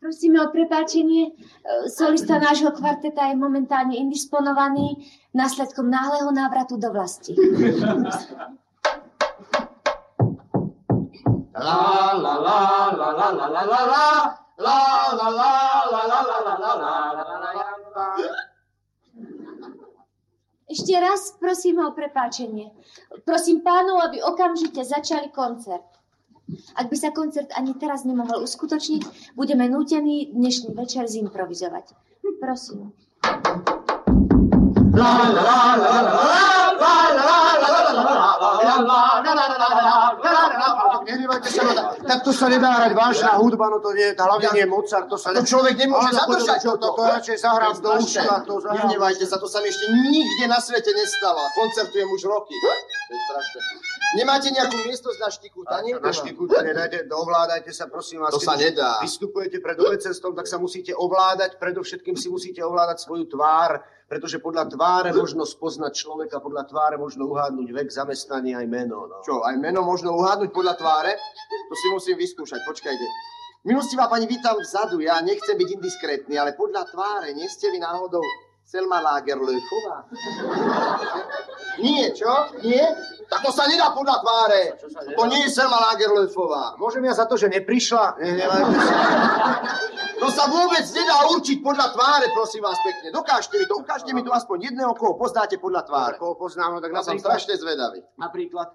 Prosíme o prepáčenie. Solista nášho kvarteta je momentálne indisponovaný následkom náhleho návratu do vlasti. La la la la la la la la la. La la la la la la la la la. Ešte raz prosím o prepáčenie. Prosím pánov, aby okamžite začali koncert. Ak by sa koncert ani teraz nemohol uskutočniť, budeme nútení dnešný večer zimprovizovať. Prosím. Nehnevajte sa, tak to sa nedá hrať vážna hudba, no to nie, hlavne nie Mozart, to sa... To človek nemôže zadržať toto. To radšej zahrám do uška, to zahrám. Nehnevajte sa, to sa mi ešte nikde na svete nestalo. Koncertujem už roky. To je strašné. Nemáte nejakú miestnosť na štikútanie? Na štikútanie, ovládajte sa, prosím vás. To sa nedá. Vystupujete pred obecenstvom, tak sa musíte ovládať, predovšetkým si musíte ovládať svoju tvár, pretože podľa tváre možno spoznať človeka, podľa tváre možno uhádnuť vek, zamestnanie aj meno. No. Čo, aj meno možno uhádnuť podľa tváre? To si musím vyskúšať, počkajte. Milostivá pani, vy tam vzadu, ja nechcem byť indiskrétny, ale podľa tváre, nie ste vy náhodou Selma Lagerlöfová? Nie, čo? Nie? Tak to sa nedá podľa tváre. To nie je Selma Lagerlöfová. Môžem ja za to, že neprišla? Nehnevajte sa. To sa vôbec nedá určiť podľa tváre, prosím vás pekne. Ukážte mi to aspoň jedného, koho poznáte podľa tváre. Koho poznám, no tak som strašne zvedavý. Napríklad?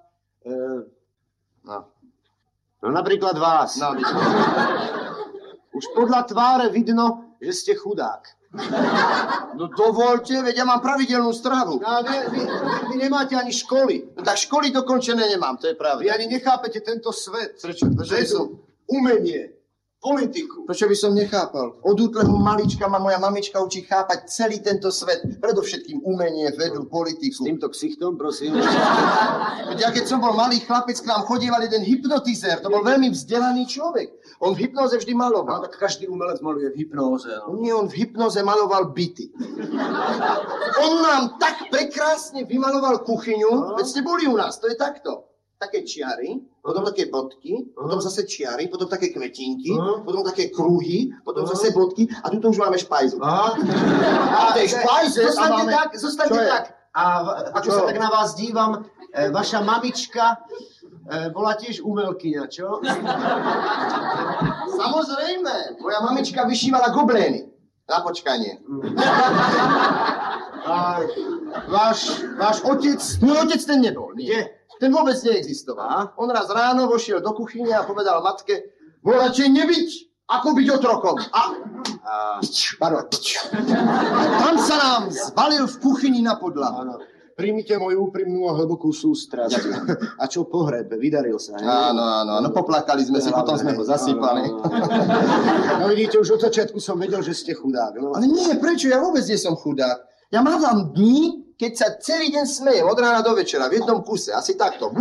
No napríklad vás. No, už podľa tváre vidno, že ste chudák. No dovolte, veď ja mám pravidelnú stravu. No, vy nemáte ani školy. No, tak školy dokončené nemám, to je pravda. Vy ani nechápete tento svet. Prečo? Umenie, politiku. Prečo by som nechápal? Od útleho malička ma moja mamička učí chápať celý tento svet. Predovšetkým umenie, vedu, politiku. S týmto ksichtom, prosím. Veď ja keď som bol malý chlapec, k nám chodieval jeden hypnotizér. To bol veľmi vzdelaný človek. On v hypnoze vždy maloval. No, tak každý umelec maluje v hypnoze. No. Nie, on v hypnoze maloval byty. On nám tak prekrásne vymaloval kuchyňu. Veď ste boli u nás, to je takto. Také čiary, potom také bodky, potom zase čiary, potom také kvetinky, potom také kruhy, potom zase bodky a tu už máme špajzu. A tej špajze zostaňte tak. A ako sa tak na vás dívam, vaša mamička bola tiež umelkyňa, čo? Samozrejme, moja mamička vyšívala goblény na počkanie. Váš otec... Môj otec ten nebol, nie. Kde? Ten vôbec neexistoval. On raz ráno vošiel do kuchyne a povedal matke, radšej nebyť, ako byť otrokom. Tam sa nám zvalil v kuchyni na podlahu. Áno. Príjmite moju úprimnú a hlbokú sústrasť. A čo pohreb? Vydaril sa, ne? Áno, poplakali sme si, potom sme ho zasypali. No vidíte, už od začiatku som vedel, že ste chudák. No. Ale nie, prečo? Ja vôbec nie som chudák. Ja mávam dní, keď sa celý deň smejem od rána do večera v jednom kuse, asi takto.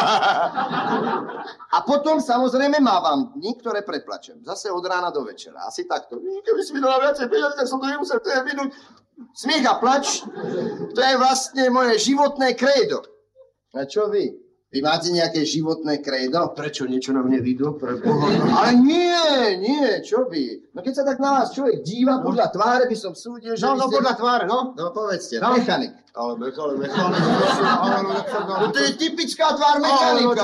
A potom samozrejme mávam dní, ktoré preplačem. Zase od rána do večera, asi takto. Keby si mi dala viacej peniazy, tak som to nemusel minúť. Smiech a plač, to je vlastne moje životné krédo. A čo vy? Vy máte nejaké životné krédo? Prečo? Niečo na mne vidno? Ale nie, čo vy? No keď sa tak na vás človek díva, podľa tváre by som súdil, že... No, podľa tváre, no. No povedzte, mechanik. Ale mechanik. No to je typická tvár mechanika.